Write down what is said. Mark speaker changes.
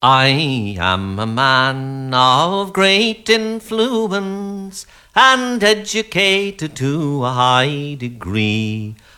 Speaker 1: I am a man of great influence and educated to a high degree.